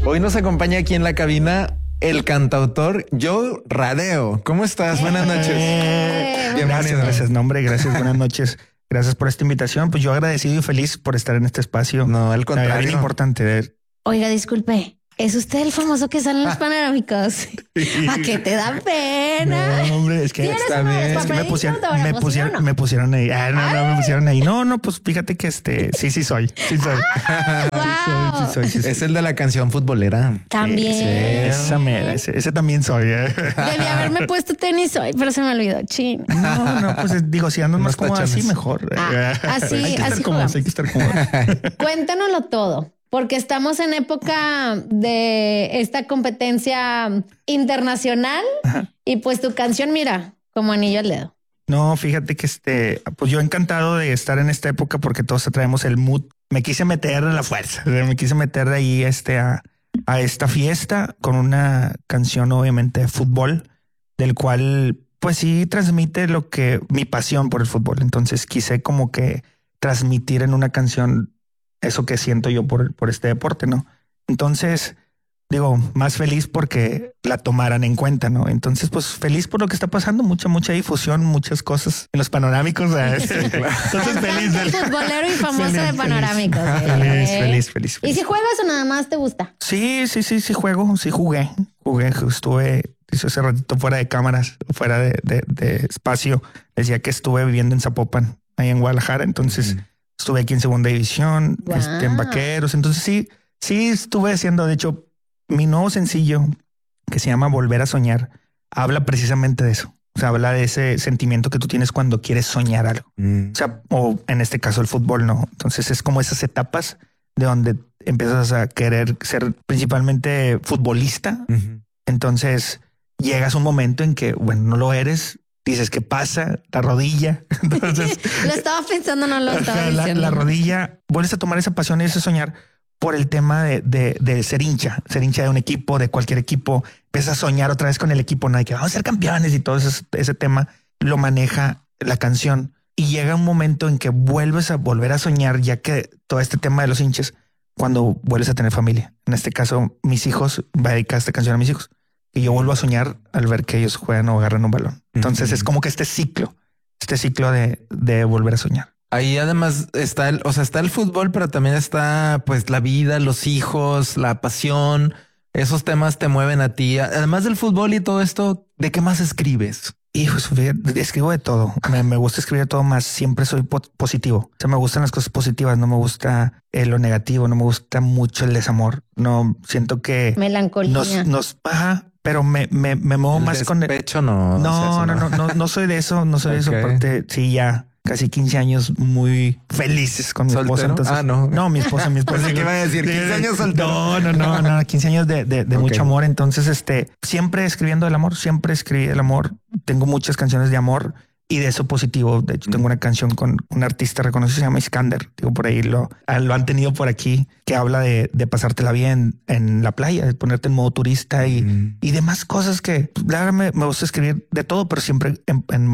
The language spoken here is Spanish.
Hoy nos acompaña aquí en la cabina el cantautor Joe Radeo. ¿Cómo estás? Buenas noches. Gracias. No, hombre, gracias. Buenas noches. Gracias por esta invitación. Pues yo agradecido y feliz por estar en este espacio. No, al contrario. Bien importante. Oiga, disculpe. ¿Es usted el famoso que sale en los panorámicos? ¿A qué te da pena? No, hombre, es que está bien. Es que me pusieron ahí. Me pusieron ahí. No, pues fíjate que sí soy. Sí soy. Wow. Sí soy. Es el de la canción futbolera. También. Sí, ese también soy. Debí haberme puesto tenis hoy, pero se me olvidó. Chin. No, pues digo, si ando más cómodo así, mejor. Así, hay que estar cómodos, hay que estar cómodos. Cuéntanoslo todo. Porque estamos en época de esta competencia internacional. Ajá. Y pues tu canción, mira, como anillo al dedo. No, fíjate que pues yo encantado de estar en esta época porque todos traemos el mood. Me quise meter a la fuerza, me quise meter de ahí a esta fiesta con una canción obviamente de fútbol, del cual pues sí transmite mi pasión por el fútbol. Entonces quise como que transmitir en una canción eso que siento yo por este deporte, ¿no? Entonces, digo, más feliz porque la tomaran en cuenta, ¿no? Entonces, pues feliz por lo que está pasando, mucha difusión, muchas cosas en los panorámicos. Entonces, feliz. Futbolero y famoso de panorámicos. Feliz. ¿Y si juegas o nada más te gusta? Sí, juego, sí jugué. Estuve hace ratito fuera de cámaras, fuera de espacio. Decía que estuve viviendo en Zapopan, ahí en Guadalajara, entonces... Estuve aquí en segunda división, en Vaqueros. Entonces sí estuve haciendo, de hecho, mi nuevo sencillo que se llama Volver a Soñar, habla precisamente de eso. O sea, habla de ese sentimiento que tú tienes cuando quieres soñar algo. O sea, o en este caso el fútbol, ¿no? Entonces es como esas etapas de donde empiezas a querer ser principalmente futbolista. Entonces llegas a un momento en que, bueno, no lo eres. Dices, ¿qué pasa? La rodilla. Entonces, lo estaba pensando, no lo estaba diciendo. La rodilla, vuelves a tomar esa pasión y ese soñar por el tema de ser hincha de un equipo, de cualquier equipo. Empiezas a soñar otra vez con el equipo, ¿no? De que vamos a ser campeones y todo ese tema lo maneja la canción. Y llega un momento en que vuelves a volver a soñar, ya que todo este tema de los hinchas, cuando vuelves a tener familia. En este caso, mis hijos, va a dedicar esta canción a mis hijos. Y yo vuelvo a soñar al ver que ellos juegan o agarran un balón. Entonces es como que este ciclo de volver a soñar. Ahí además está el fútbol, pero también está pues la vida, los hijos, la pasión. Esos temas te mueven a ti. Además del fútbol y todo esto, ¿de qué más escribes? Hijos, escribo de todo. Me gusta escribir de todo, más siempre soy positivo. O sea, me gustan las cosas positivas, no me gusta lo negativo, no me gusta mucho el desamor. No siento que melancolía nos baja. Pero me muevo más con el pecho. No soy de eso. No soy de eso. Aparte, sí, ya casi 15 años muy felices con mi esposa. Entonces, no, mi esposa. ¿Qué iba a decir? 15 años soltero. No, 15 años de mucho amor. Entonces, siempre escribiendo del amor, siempre escribí el amor. Tengo muchas canciones de amor y de eso positivo. De hecho, tengo una canción con un artista reconocido, se llama Iskander. Digo, por ahí lo han tenido por aquí, que habla de pasártela bien en la playa, de ponerte en modo turista y demás cosas que me gusta escribir de todo, pero siempre en